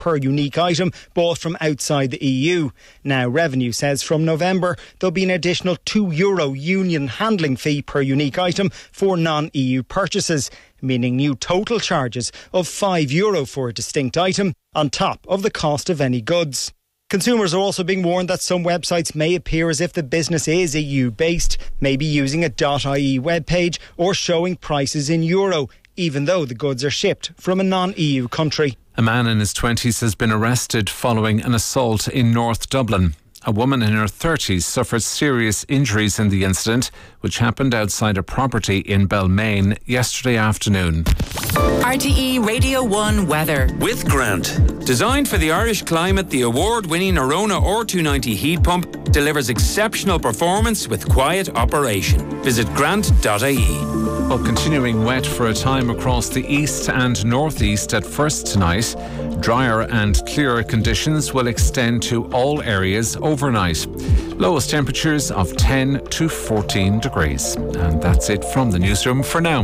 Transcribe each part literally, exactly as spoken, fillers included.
per unique item bought from outside the E U. Now, Revenue says from November there'll be an additional two euro union handling fee per unique item for non-E U purchases, meaning new total charges of five euro for a distinct item on top of the cost of any goods. Consumers are also being warned that some websites may appear as if the business is E U-based, maybe using a .ie webpage or showing prices in euro, even though the goods are shipped from a non-E U country. A man in his twenties has been arrested following an assault in North Dublin. A woman in her thirties suffered serious injuries in the incident, which happened outside a property in Balmain yesterday afternoon. R T E Radio one weather. With Grant. Designed for the Irish climate, the award-winning Arona R two ninety heat pump delivers exceptional performance with quiet operation. Visit grant dot I E. Well, continuing wet for a time across the east and northeast at first tonight. Drier and clearer conditions will extend to all areas overnight. Lowest temperatures of ten to fourteen degrees. And that's it from the newsroom for now.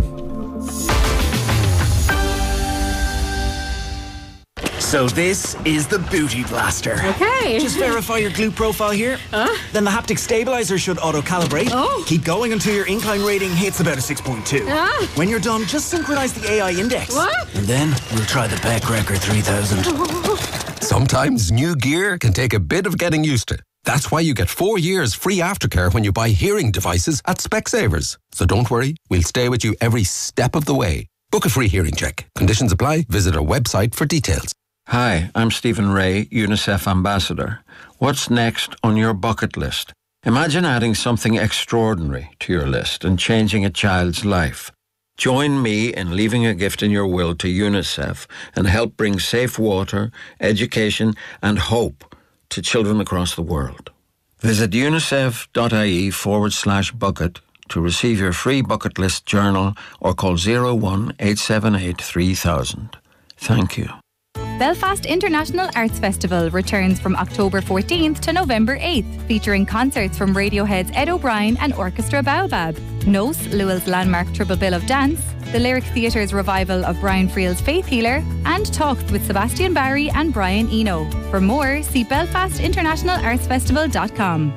So this is the Booty Blaster. Okay. Just verify your glute profile here. Huh? Then the haptic stabilizer should auto-calibrate. Oh. Keep going until your incline rating hits about a six point two. Ah. When you're done, just synchronize the A I index. What? And then we'll try the Peck Wrecker three thousand. Sometimes new gear can take a bit of getting used to. That's why you get four years free aftercare when you buy hearing devices at Specsavers. So don't worry, we'll stay with you every step of the way. Book a free hearing check. Conditions apply. Visit our website for details. Hi, I'm Stephen Ray, UNICEF Ambassador. What's next on your bucket list? Imagine adding something extraordinary to your list and changing a child's life. Join me in leaving a gift in your will to UNICEF and help bring safe water, education and hope to children across the world. Visit unicef.ie forward slash bucket to receive your free bucket list journal or call zero one eight seven eight three thousand. Thank you. Belfast International Arts Festival returns from October fourteenth to November eighth, featuring concerts from Radiohead's Ed O'Brien and Orchestra Baobab, Nos, Lewell's landmark Triple Bill of Dance, the Lyric Theatre's revival of Brian Friel's Faith Healer, and talks with Sebastian Barry and Brian Eno. For more, see belfast international arts festival dot com.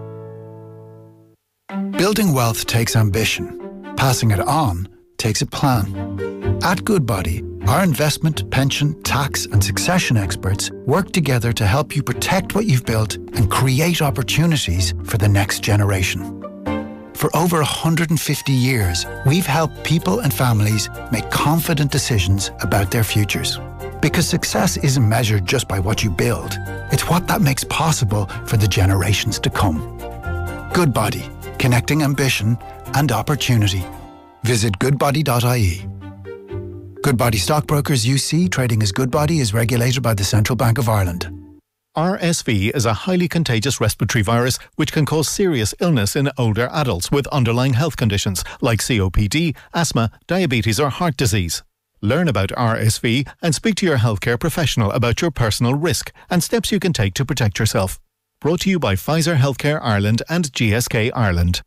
Building wealth takes ambition. Passing it on takes a plan. At Goodbody, our investment, pension, tax and succession experts work together to help you protect what you've built and create opportunities for the next generation. For over one hundred fifty years, we've helped people and families make confident decisions about their futures. Because success isn't measured just by what you build, it's what that makes possible for the generations to come. Goodbody, connecting ambition and opportunity. Visit goodbody dot I E. Goodbody Stockbrokers U C, trading as Goodbody, is regulated by the Central Bank of Ireland. R S V is a highly contagious respiratory virus which can cause serious illness in older adults with underlying health conditions like C O P D, asthma, diabetes or heart disease. Learn about R S V and speak to your healthcare professional about your personal risk and steps you can take to protect yourself. Brought to you by Pfizer Healthcare Ireland and G S K Ireland.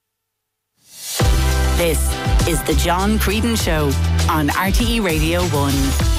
This is the John Creedon Show on R T E Radio one.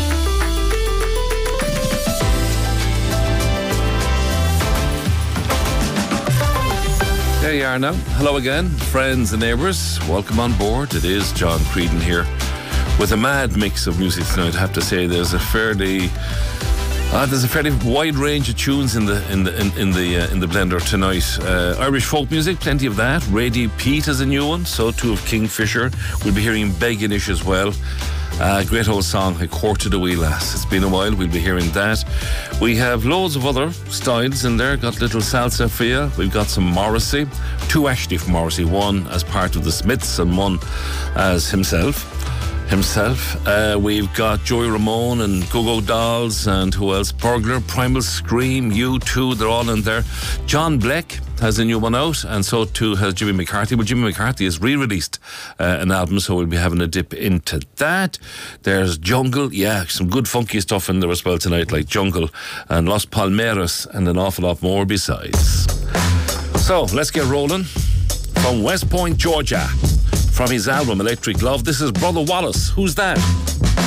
There you are now. Hello again, friends and neighbours. Welcome on board. It is John Creedon here with a mad mix of music tonight. I have to say there's a fairly uh, there's a fairly wide range of tunes in the in the in, in the uh, in the blender tonight. Uh, Irish folk music, plenty of that. Radie Pete is a new one. So too of Kingfisher. We'll be hearing Begginish as well. Uh, great old song, I Courted a Wee Lass. It's been a while, we'll be hearing that. We have loads of other styles in there. Got little salsa for you. We've got some Morrissey. Two actually from Morrissey. One as part of the Smiths and one as himself. Himself. Uh, we've got Joey Ramone and Go-Go Dolls and who else? Burglar, Primal Scream, U two, they're all in there. John Blake has a new one out, and so too has Jimmy McCarthy. Well, Jimmy McCarthy has re-released uh, an album, so we'll be having a dip into that. There's Jungle, yeah, some good funky stuff in there as well tonight, like Jungle and Los Palmeras, and an awful lot more besides. So, let's get rolling. From West Point, Georgia, from his album Electric Love, this is Brother Wallace. Who's that?